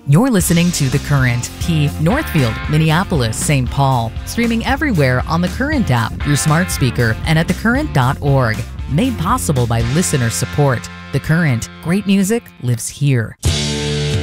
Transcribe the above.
You're listening to The Current, Keith, Northfield, Minneapolis, St. Paul. Streaming everywhere on The Current app, your smart speaker, and at thecurrent.org. Made possible by listener support. The Current, great music lives here.